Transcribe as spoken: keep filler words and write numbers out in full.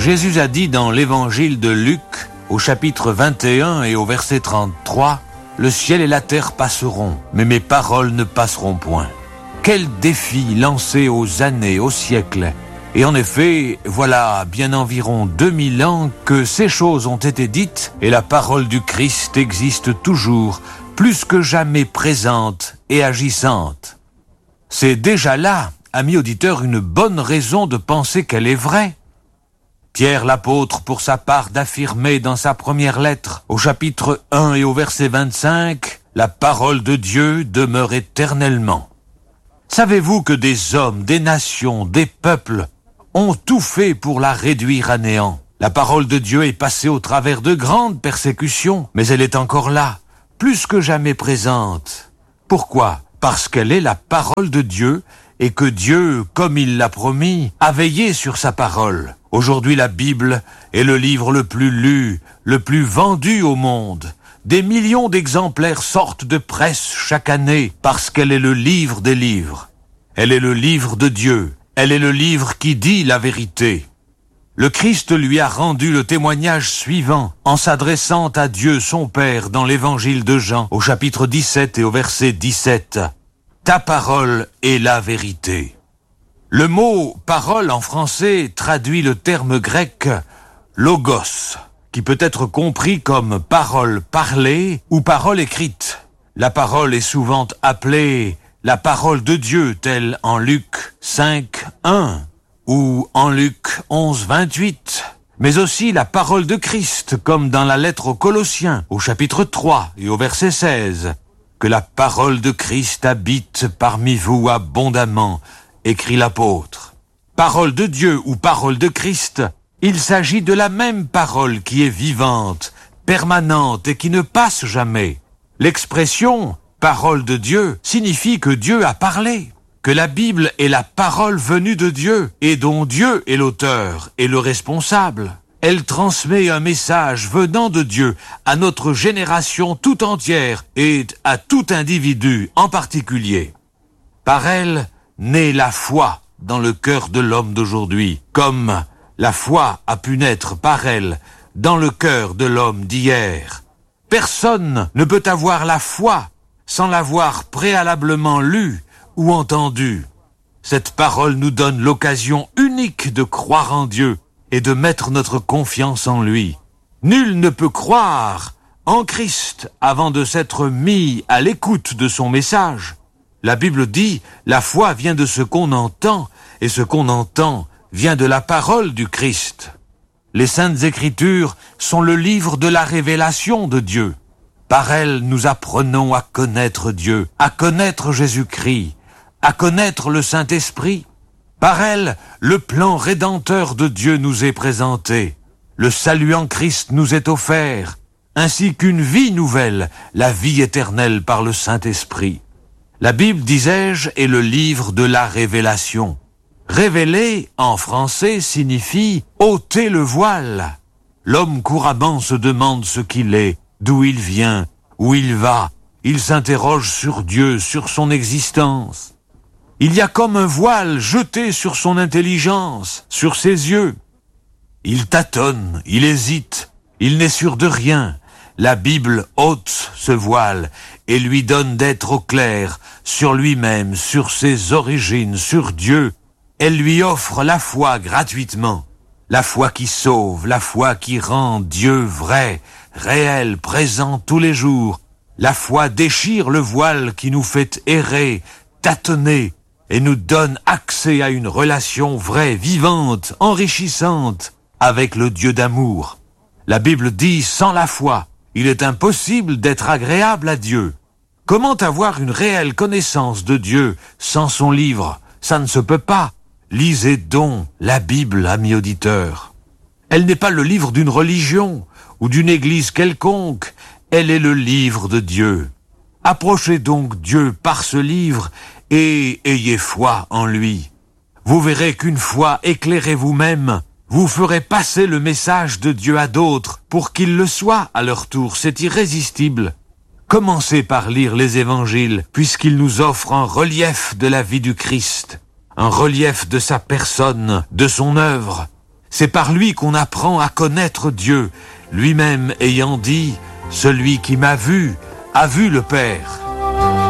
Jésus a dit dans l'évangile de Luc, au chapitre vingt et un et au verset trente-trois, « Le ciel et la terre passeront, mais mes paroles ne passeront point. » Quel défi lancé aux années, aux siècles. Et en effet, voilà bien environ deux mille ans que ces choses ont été dites et la parole du Christ existe toujours, plus que jamais présente et agissante. C'est déjà là, amis auditeurs, une bonne raison de penser qu'elle est vraie. Pierre l'apôtre, pour sa part, d'affirmer dans sa première lettre, au chapitre un et au verset vingt-cinq, « La parole de Dieu demeure éternellement. » Savez-vous que des hommes, des nations, des peuples ont tout fait pour la réduire à néant? La parole de Dieu est passée au travers de grandes persécutions, mais elle est encore là, plus que jamais présente. Pourquoi? Parce qu'elle est la parole de Dieu et que Dieu, comme il l'a promis, a veillé sur sa parole. Aujourd'hui, la Bible est le livre le plus lu, le plus vendu au monde. Des millions d'exemplaires sortent de presse chaque année parce qu'elle est le livre des livres. Elle est le livre de Dieu. Elle est le livre qui dit la vérité. Le Christ lui a rendu le témoignage suivant en s'adressant à Dieu son Père dans l'évangile de Jean au chapitre dix-sept et au verset dix-sept. « Ta parole est la vérité. » Le mot « parole » en français traduit le terme grec « logos », qui peut être compris comme parole parlée ou parole écrite. La parole est souvent appelée la parole de Dieu, telle en Luc cinq, un ou en Luc onze, vingt-huit, mais aussi la parole de Christ, comme dans la lettre aux Colossiens, au chapitre trois et au verset seize. Que la parole de Christ habite parmi vous abondamment, écrit l'apôtre. Parole de Dieu ou parole de Christ, il s'agit de la même parole qui est vivante, permanente et qui ne passe jamais. L'expression « parole de Dieu » signifie que Dieu a parlé, que la Bible est la parole venue de Dieu et dont Dieu est l'auteur et le responsable. Elle transmet un message venant de Dieu à notre génération tout entière et à tout individu en particulier. Par elle naît la foi dans le cœur de l'homme d'aujourd'hui, comme la foi a pu naître par elle dans le cœur de l'homme d'hier. Personne ne peut avoir la foi sans l'avoir préalablement lue ou entendue. Cette parole nous donne l'occasion unique de croire en Dieu et de mettre notre confiance en lui. Nul ne peut croire en Christ avant de s'être mis à l'écoute de son message. La Bible dit « La foi vient de ce qu'on entend, et ce qu'on entend vient de la parole du Christ. » Les Saintes Écritures sont le livre de la révélation de Dieu. Par elles, nous apprenons à connaître Dieu, à connaître Jésus-Christ, à connaître le Saint-Esprit. Par elles, le plan rédempteur de Dieu nous est présenté. Le salut en Christ nous est offert, ainsi qu'une vie nouvelle, la vie éternelle par le Saint-Esprit. La Bible, disais-je, est le livre de la révélation. Révéler, en français, signifie ôter le voile. L'homme couramment se demande ce qu'il est, d'où il vient, où il va. Il s'interroge sur Dieu, sur son existence. Il y a comme un voile jeté sur son intelligence, sur ses yeux. Il tâtonne, il hésite, il n'est sûr de rien. La Bible ôte ce voile et lui donne d'être au clair sur lui-même, sur ses origines, sur Dieu. Elle lui offre la foi gratuitement, la foi qui sauve, la foi qui rend Dieu vrai, réel, présent tous les jours. La foi déchire le voile qui nous fait errer, tâtonner et nous donne accès à une relation vraie, vivante, enrichissante avec le Dieu d'amour. La Bible dit, sans la foi, il est impossible d'être agréable à Dieu. Comment avoir une réelle connaissance de Dieu sans son livre? Ça ne se peut pas. Lisez donc la Bible, amis auditeurs. Elle n'est pas le livre d'une religion ou d'une église quelconque. Elle est le livre de Dieu. Approchez donc Dieu par ce livre et ayez foi en lui. Vous verrez qu'une foi éclairée vous-même vous ferez passer le message de Dieu à d'autres pour qu'ils le soient à leur tour. C'est irrésistible. Commencez par lire les évangiles, puisqu'ils nous offrent un relief de la vie du Christ, un relief de sa personne, de son œuvre. C'est par lui qu'on apprend à connaître Dieu, lui-même ayant dit « Celui qui m'a vu, a vu le Père ».